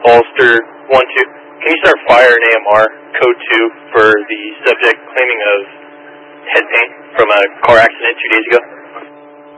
Ulster 1-2. Can you start fire and AMR code 2 for the subject claiming of head pain from a car accident 2 days ago?